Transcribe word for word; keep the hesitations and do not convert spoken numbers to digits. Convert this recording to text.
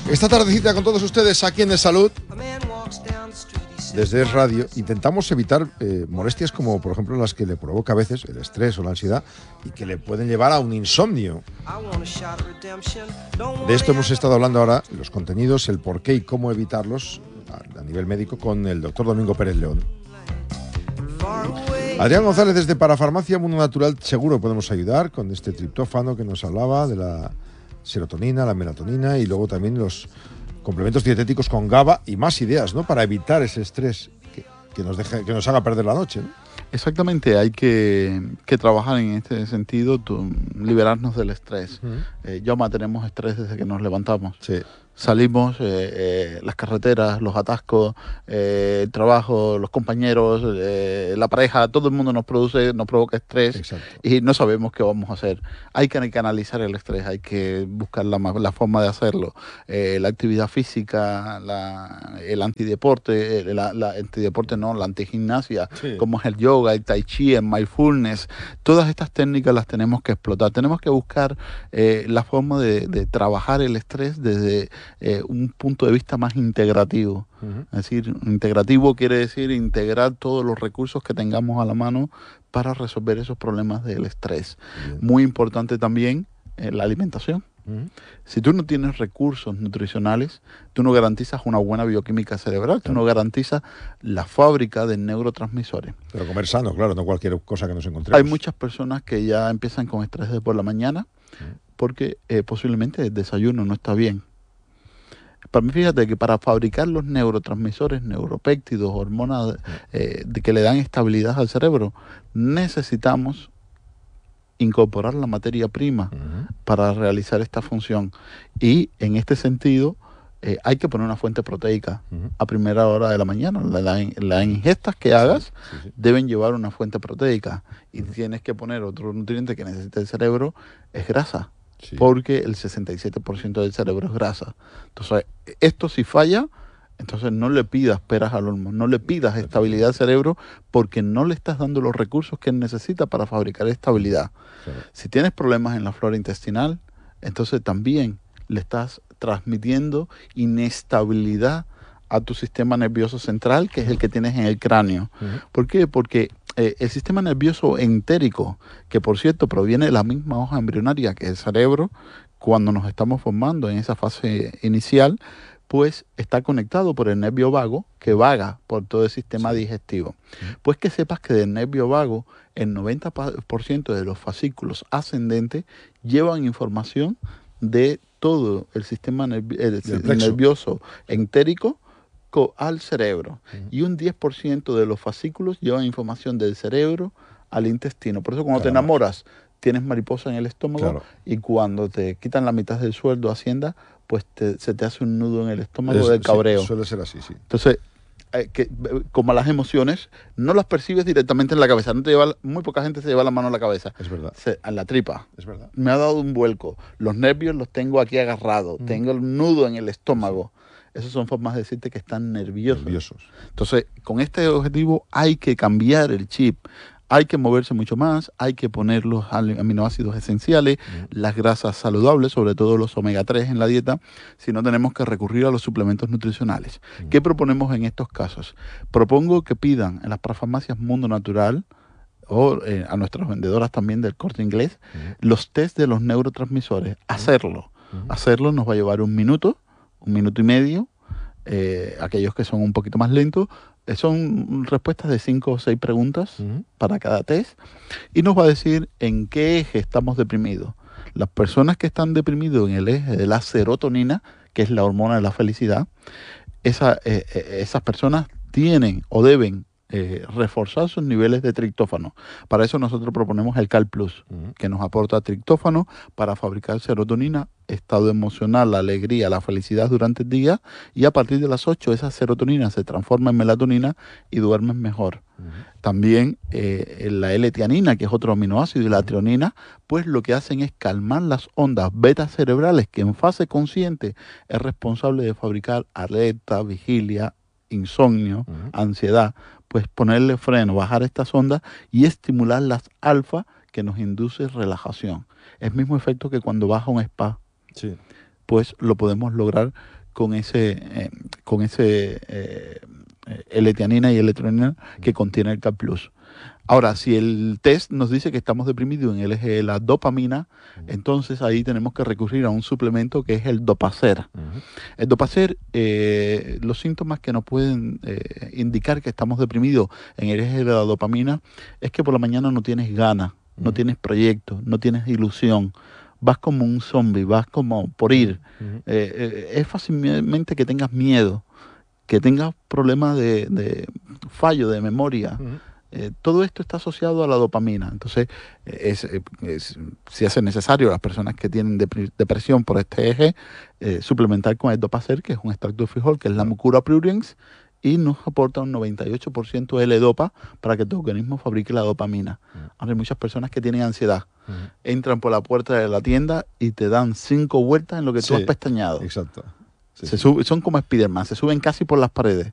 Esta tardecita con todos ustedes aquí en De Salud, desde Es Radio, intentamos evitar eh, molestias como, por ejemplo, las que le provoca a veces el estrés o la ansiedad y que le pueden llevar a un insomnio. De esto hemos estado hablando ahora, los contenidos, el por qué y cómo evitarlos a, a nivel médico con el doctor Domingo Pérez León. Adrián González desde Parafarmacia Mundo Natural, seguro podemos ayudar con este triptófano que nos hablaba, de la serotonina, la melatonina y luego también los complementos dietéticos con GABA y más ideas, ¿no? Para evitar ese estrés que, que, nos, deje, que nos haga perder la noche, ¿no? Exactamente, hay que, que trabajar en este sentido, tu, liberarnos del estrés. Uh-huh. eh, Yoma, tenemos estrés desde que nos levantamos. Sí. Salimos, eh, eh, las carreteras, los atascos, eh, el trabajo, los compañeros, eh, la pareja, todo el mundo nos produce, nos provoca estrés. Exacto. Y no sabemos qué vamos a hacer. Hay que canalizar el estrés, hay que buscar la, la forma de hacerlo. Eh, la actividad física, la, el antideporte, la, la antideporte no, la antigimnasia, sí. Como es el yoga, el tai chi, el mindfulness, todas estas técnicas las tenemos que explotar. Tenemos que buscar eh, la forma de, de trabajar el estrés desde Eh, un punto de vista más integrativo. Uh-huh. Es decir, integrativo quiere decir integrar todos los recursos que tengamos a la mano para resolver esos problemas del estrés. Uh-huh. Muy importante también eh, la alimentación. Uh-huh. Si tú no tienes recursos nutricionales, tú no garantizas una buena bioquímica cerebral, claro. Tú no garantizas la fábrica de neurotransmisores. Pero comer sano, claro, no cualquier cosa que nos encontremos. Hay muchas personas que ya empiezan con estrés de por la mañana uh-huh. porque eh, posiblemente el desayuno no está bien. Para mí, fíjate que para fabricar los neurotransmisores, neuropéptidos, hormonas eh, de que le dan estabilidad al cerebro, necesitamos incorporar la materia prima uh-huh. para realizar esta función. Y en este sentido, eh, hay que poner una fuente proteica uh-huh. a primera hora de la mañana. Las la, la ingestas que hagas sí, sí, sí. deben llevar una fuente proteica. Y uh-huh. tienes que poner otro nutriente que necesita el cerebro, es grasa. Sí. Porque el sesenta y siete por ciento del cerebro es grasa. Entonces, esto si falla, entonces no le pidas peras al olmo, no le pidas estabilidad al cerebro porque no le estás dando los recursos que él necesita para fabricar estabilidad. Claro. Si tienes problemas en la flora intestinal, entonces también le estás transmitiendo inestabilidad a tu sistema nervioso central, que es el que tienes en el cráneo. Uh-huh. ¿Por qué? Porque Eh, el sistema nervioso entérico, que por cierto proviene de la misma hoja embrionaria que el cerebro, cuando nos estamos formando en esa fase inicial, pues está conectado por el nervio vago, que vaga por todo el sistema sí. digestivo. Pues que sepas que del nervio vago, el noventa por ciento de los fascículos ascendentes llevan información de todo el sistema nervi- el, el nervioso entérico al cerebro. Uh-huh. Y un diez por ciento de los fascículos llevan información del cerebro al intestino. Por eso cuando claro. te enamoras, tienes mariposa en el estómago claro. y cuando te quitan la mitad del sueldo Hacienda, pues te, se te hace un nudo en el estómago es, del cabreo. Sí, suele ser así, sí. Entonces, eh, que, como las emociones, no las percibes directamente en la cabeza. No te lleva, muy poca gente se lleva la mano a la cabeza. Es verdad. Se, a la tripa. Es verdad. Me ha dado un vuelco. Los nervios los tengo aquí agarrados. Uh-huh. Tengo el nudo en el estómago. Sí. Esas son formas de decirte que están nerviosos. nerviosos. Entonces, con este objetivo hay que cambiar el chip. Hay que moverse mucho más, hay que poner los aminoácidos esenciales, uh-huh. las grasas saludables, sobre todo los omega tres en la dieta, si no tenemos que recurrir a los suplementos nutricionales. Uh-huh. ¿Qué proponemos en estos casos? Propongo que pidan en las parafarmacias Mundo Natural o eh, a nuestras vendedoras también del Corte Inglés uh-huh. los test de los neurotransmisores. Uh-huh. Hacerlo. Uh-huh. Hacerlo nos va a llevar un minuto, un minuto y medio. Eh, aquellos que son un poquito más lentos, eh, son respuestas de cinco o seis preguntas uh-huh. para cada test y nos va a decir en qué eje estamos deprimidos. Las personas que están deprimidos en el eje de la serotonina, que es la hormona de la felicidad, esa, eh, eh, esas personas tienen o deben Eh, reforzar sus niveles de triptófano. Para eso nosotros proponemos el Cal Plus, uh-huh. que nos aporta triptófano para fabricar serotonina, estado emocional, la alegría, la felicidad durante el día, y a partir de las ocho esa serotonina se transforma en melatonina y duermes mejor. Uh-huh. También eh, la L-tianina, que es otro aminoácido, y la trionina, pues lo que hacen es calmar las ondas beta cerebrales, que en fase consciente es responsable de fabricar alerta, vigilia, insomnio, uh-huh. ansiedad. Pues ponerle freno, bajar estas ondas y estimular las alfa, que nos induce relajación. Es el mismo efecto que cuando vas a un spa. Sí. pues lo podemos lograr con ese, eh, con ese eh, L-tianina y L-tronina que contiene el C A P plus. Ahora, si el test nos dice que estamos deprimidos en el eje de la dopamina, uh-huh. entonces ahí tenemos que recurrir a un suplemento que es el Dopacer. Uh-huh. El Dopacer, eh, los síntomas que nos pueden eh, indicar que estamos deprimidos en el eje de la dopamina es que por la mañana no tienes ganas, uh-huh. no tienes proyecto, no tienes ilusión, vas como un zombie, vas como por ir. Uh-huh. eh, eh, es fácilmente que tengas miedo, que tengas problemas de, de fallo de memoria. Uh-huh. Eh, todo esto está asociado a la dopamina. Entonces, eh, es, es, si hace necesario las personas que tienen dep- depresión por este eje, eh, suplementar con el Dopacer, que es un extracto de frijol, que es la Mucura pruriens, y nos aporta un noventa y ocho por ciento de L-dopa para que tu organismo fabrique la dopamina. Uh-huh. Ahora hay muchas personas que tienen ansiedad. Uh-huh. Entran por la puerta de la tienda y te dan cinco vueltas en lo que sí, tú has pestañado. Exacto. Sí, se sí. Sube, son como Spiderman, se suben casi por las paredes.